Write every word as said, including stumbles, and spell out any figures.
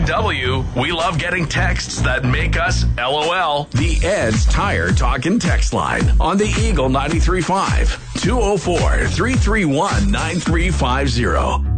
W, we love getting texts that make us LOL. The Ed's Tire Talkin' text line on the Eagle ninety-three point five, two oh four, three three one, nine three five zero.